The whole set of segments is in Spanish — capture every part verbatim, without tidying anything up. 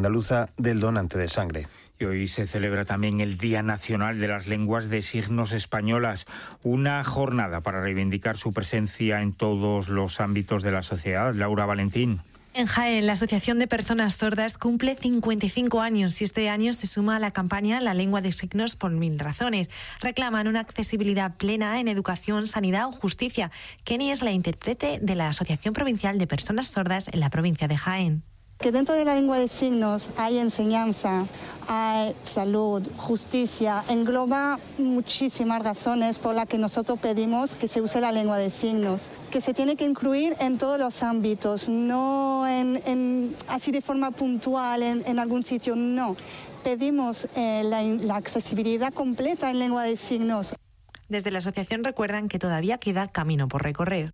Andaluza del Donante de Sangre. Y hoy se celebra también el Día Nacional de las Lenguas de Signos Españolas, una jornada para reivindicar su presencia en todos los ámbitos de la sociedad. Laura Valentín. En Jaén, la Asociación de Personas Sordas cumple cincuenta y cinco años y este año se suma a la campaña La Lengua de Signos por mil razones. Reclaman una accesibilidad plena en educación, sanidad o justicia. Kenny es la intérprete de la Asociación Provincial de Personas Sordas en la provincia de Jaén. Que dentro de la lengua de signos hay enseñanza, hay salud, justicia, engloba muchísimas razones por las que nosotros pedimos que se use la lengua de signos, que se tiene que incluir en todos los ámbitos, no en, en, así de forma puntual en, en algún sitio, no. Pedimos eh, la, la accesibilidad completa en lengua de signos. Desde la asociación recuerdan que todavía queda camino por recorrer.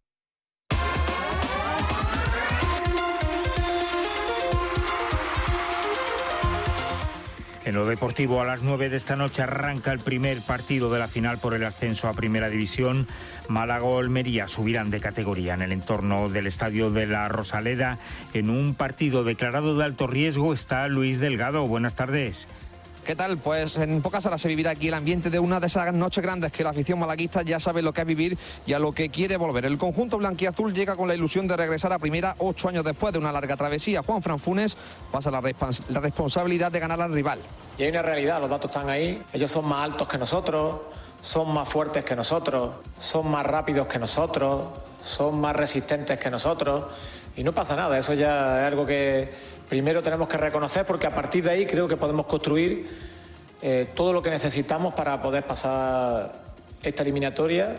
En lo deportivo, a las nueve de esta noche arranca el primer partido de la final por el ascenso a Primera División. Málaga o Almería subirán de categoría en el entorno del Estadio de la Rosaleda. En un partido declarado de alto riesgo está Luis Delgado. Buenas tardes. ¿Qué tal? Pues en pocas horas se vivirá aquí el ambiente de una de esas noches grandes que la afición malaguista ya sabe lo que es vivir y a lo que quiere volver. El conjunto blanquiazul llega con la ilusión de regresar a primera ocho años después de una larga travesía. Juanfran Funes pasa la, respons- la responsabilidad de ganar al rival. Y hay una realidad, los datos están ahí. Ellos son más altos que nosotros, son más fuertes que nosotros, son más rápidos que nosotros, son más resistentes que nosotros. Y no pasa nada, eso ya es algo que primero tenemos que reconocer, porque a partir de ahí creo que podemos construir eh, todo lo que necesitamos para poder pasar esta eliminatoria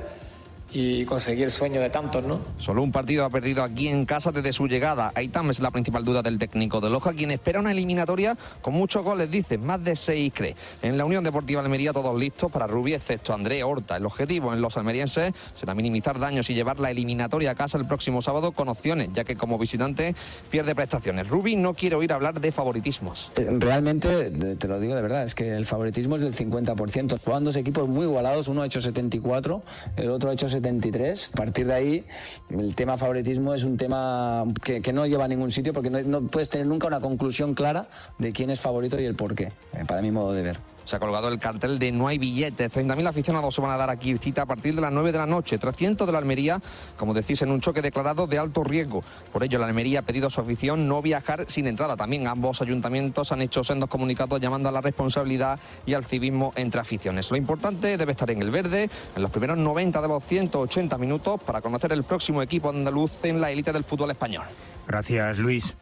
y conseguir el sueño de tantos, ¿no? Solo un partido ha perdido aquí en casa desde su llegada. Aitam es la principal duda del técnico de Loja, quien espera una eliminatoria con muchos goles, dice, más de seis cree. En la Unión Deportiva Almería todos listos para Rubí, excepto André Horta. El objetivo en los almerienses será minimizar daños y llevar la eliminatoria a casa el próximo sábado con opciones, ya que como visitante pierde prestaciones. Rubí no quiere oír hablar de favoritismos. Realmente, te lo digo de verdad, es que el favoritismo es del cincuenta por ciento. Juegan dos equipos muy igualados, uno ha hecho setenta y cuatro, el otro ha hecho setenta y tres. A partir de ahí, el tema favoritismo es un tema que, que no lleva a ningún sitio, porque no, no puedes tener nunca una conclusión clara de quién es favorito y el por qué, para mi modo de ver. Se ha colgado el cartel de no hay billetes. treinta mil aficionados se van a dar aquí cita a partir de las nueve de la noche. trescientos de la Almería, como decís, en un choque declarado de alto riesgo. Por ello, la Almería ha pedido a su afición no viajar sin entrada. También ambos ayuntamientos han hecho sendos comunicados llamando a la responsabilidad y al civismo entre aficiones. Lo importante debe estar en el verde en los primeros noventa de los ciento ochenta minutos para conocer el próximo equipo andaluz en la élite del fútbol español. Gracias, Luis.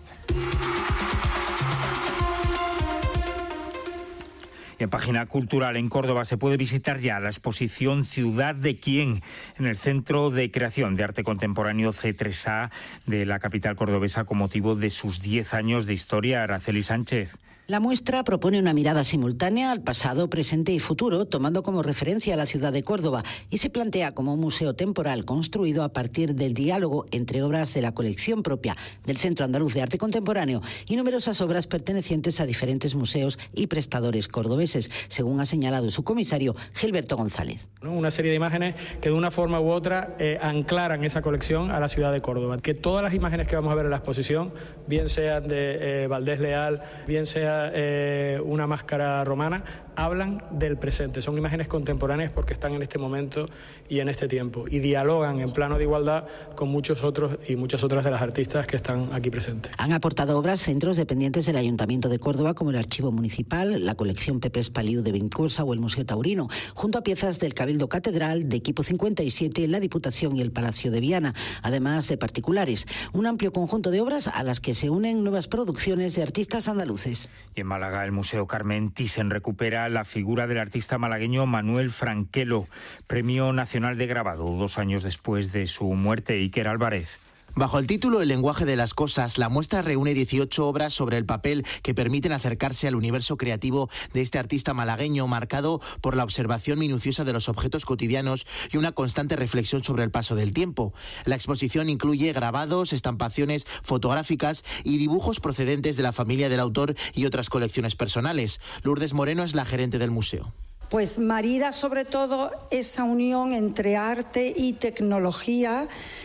En página cultural en Córdoba se puede visitar ya la exposición Ciudad de Quién en el Centro de Creación de Arte Contemporáneo C tres A de la capital cordobesa con motivo de sus diez años de historia. Araceli Sánchez. La muestra propone una mirada simultánea al pasado, presente y futuro, tomando como referencia a la ciudad de Córdoba, y se plantea como un museo temporal construido a partir del diálogo entre obras de la colección propia del Centro Andaluz de Arte Contemporáneo y numerosas obras pertenecientes a diferentes museos y prestadores cordobeses, según ha señalado su comisario Gilberto González. Una serie de imágenes que de una forma u otra eh, anclaran esa colección a la ciudad de Córdoba. Que todas las imágenes que vamos a ver en la exposición, bien sean de eh, Valdés Leal, bien sea Eh, una máscara romana, hablan del presente. Son imágenes contemporáneas porque están en este momento y en este tiempo y dialogan en plano de igualdad con muchos otros y muchas otras de las artistas que están aquí presentes. Han aportado obras centros dependientes del Ayuntamiento de Córdoba como el Archivo Municipal, la colección Pepe Espaliu de Vincosa o el Museo Taurino, junto a piezas del Cabildo Catedral, de Equipo cincuenta y siete, la Diputación y el Palacio de Viana, además de particulares. Un amplio conjunto de obras a las que se unen nuevas producciones de artistas andaluces. Y en Málaga, el Museo Carmen Thyssen recupera la figura del artista malagueño Manuel Franquelo, Premio Nacional de Grabado, dos años después de su muerte. Iker Álvarez. Bajo el título El lenguaje de las cosas, la muestra reúne dieciocho obras sobre el papel que permiten acercarse al universo creativo de este artista malagueño, marcado por la observación minuciosa de los objetos cotidianos y una constante reflexión sobre el paso del tiempo. La exposición incluye grabados, estampaciones fotográficas y dibujos procedentes de la familia del autor y otras colecciones personales. Lourdes Moreno es la gerente del museo. Pues marida sobre todo esa unión entre arte y tecnología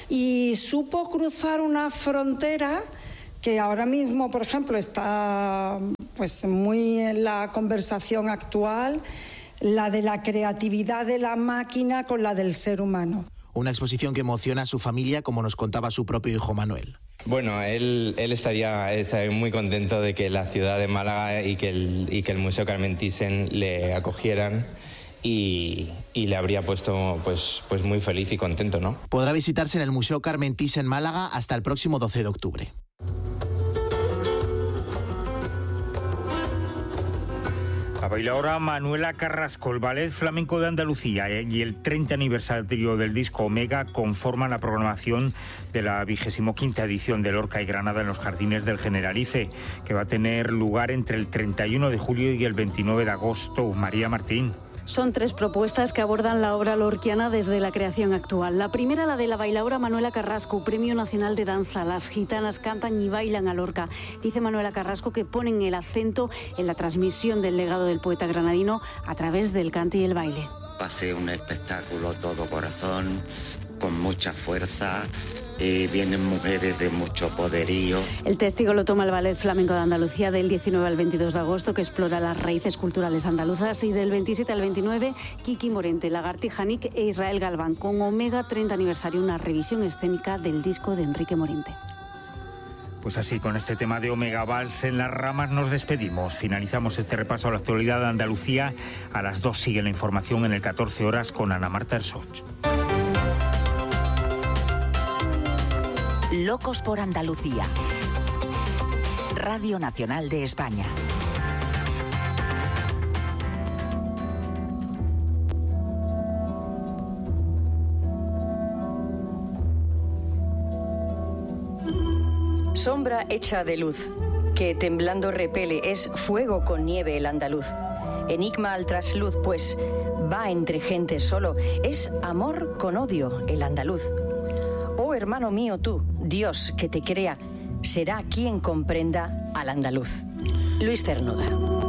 y supo cruzar una frontera que ahora mismo, por ejemplo, está pues muy en la conversación actual, la de la creatividad de la máquina con la del ser humano. Una exposición que emociona a su familia, como nos contaba su propio hijo Manuel. Bueno, él, él estaría, estaría muy contento de que la ciudad de Málaga y que el, y que el Museo Carmen Thyssen le acogieran y, y le habría puesto pues, pues muy feliz y contento, ¿no? Podrá visitarse en el Museo Carmen Thyssen Málaga hasta el próximo doce de octubre. La bailaora Manuela Carrasco, el Ballet Flamenco de Andalucía y el treinta aniversario del disco Omega conforman la programación de la vigésimo quinta edición de Lorca y Granada en los Jardines del Generalife, que va a tener lugar entre el treinta y uno de julio y el veintinueve de agosto. María Martín. Son tres propuestas que abordan la obra lorquiana desde la creación actual. La primera, la de la bailaora Manuela Carrasco, Premio Nacional de Danza. Las gitanas cantan y bailan a Lorca. Dice Manuela Carrasco que ponen el acento en la transmisión del legado del poeta granadino a través del cante y el baile. Va a ser un espectáculo todo corazón, con mucha fuerza. Eh, vienen mujeres de mucho poderío. El testigo lo toma el Ballet Flamenco de Andalucía del diecinueve al veintidós de agosto, que explora las raíces culturales andaluzas, y del veintisiete al veintinueve, Kiki Morente, Lagartija Nick e Israel Galván, con Omega treinta aniversario, una revisión escénica del disco de Enrique Morente. Pues así, con este tema de Omega Vals en las ramas nos despedimos. Finalizamos este repaso a la actualidad de Andalucía. A las dos sigue la información en el catorce horas con Ana Marta Ersoch. Locos por Andalucía. Radio Nacional de España. Sombra hecha de luz, que temblando repele, es fuego con nieve el andaluz. Enigma al trasluz, pues va entre gente solo, es amor con odio el andaluz. Oh hermano mío tú, Dios que te crea, será quien comprenda al andaluz. Luis Cernuda.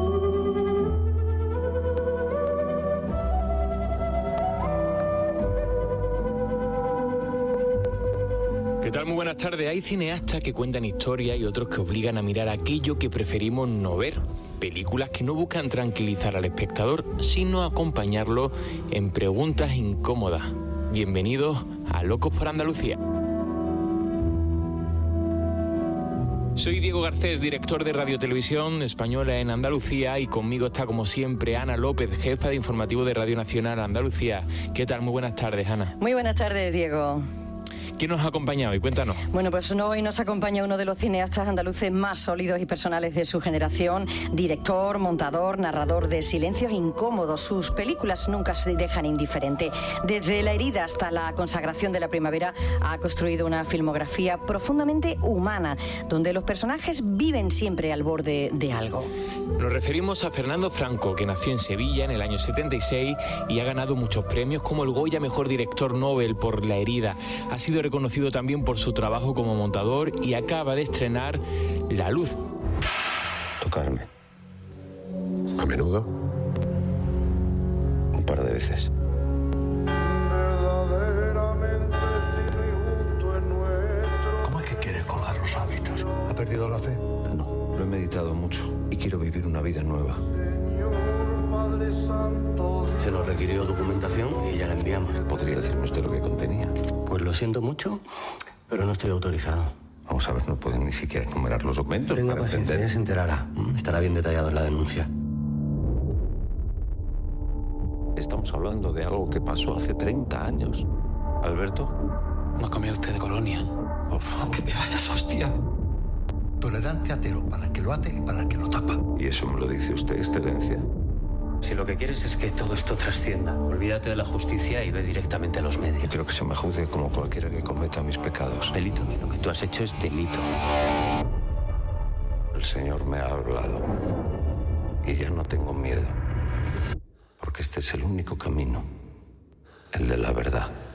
¿Qué tal? Muy buenas tardes. Hay cineastas que cuentan historias y otros que obligan a mirar aquello que preferimos no ver. Películas que no buscan tranquilizar al espectador, sino acompañarlo en preguntas incómodas. Bienvenidos a Locos por Andalucía. Soy Diego Garcés, director de Radio Televisión Española en Andalucía, y conmigo está, como siempre, Ana López, jefa de informativo de Radio Nacional Andalucía. ¿Qué tal? Muy buenas tardes, Ana. Muy buenas tardes, Diego. ¿Quién nos ha acompañado? Y cuéntanos. Bueno, pues hoy nos acompaña uno de los cineastas andaluces más sólidos y personales de su generación, director, montador, narrador de silencios incómodos. Sus películas nunca se dejan indiferente. Desde La herida hasta La consagración de la primavera ha construido una filmografía profundamente humana, donde los personajes viven siempre al borde de algo. Nos referimos a Fernando Franco, que nació en Sevilla en el año setenta y seis y ha ganado muchos premios, como el Goya Mejor Director Nobel por La herida. Ha sido reconocido también por su trabajo como montador y acaba de estrenar La luz. Tocarme. A menudo. Un par de veces. ¿Cómo es que quiere colgar los hábitos? ¿Ha perdido la fe? No, lo he meditado mucho y quiero vivir una vida nueva. Se nos requirió documentación y ya la enviamos. ¿Podría decirme usted lo que contenía? Pues lo siento mucho, pero no estoy autorizado. Vamos a ver, no pueden ni siquiera enumerar los documentos. Tenga para paciencia, entender. ya se enterará. Estará bien detallado en la denuncia. Estamos hablando de algo que pasó hace treinta años. ¿Alberto? ¿No cambió usted de colonia? Por favor, que te vayas, hostia. Tolerancia cero para el que lo hace y para el que lo tapa. ¿Y eso me lo dice usted, excelencia? Si lo que quieres es que todo esto trascienda, olvídate de la justicia y ve directamente a los medios. Yo quiero que se me juzgue como cualquiera que cometa mis pecados. Delito. Lo que tú has hecho es delito. El Señor me ha hablado y ya no tengo miedo, porque este es el único camino, el de la verdad.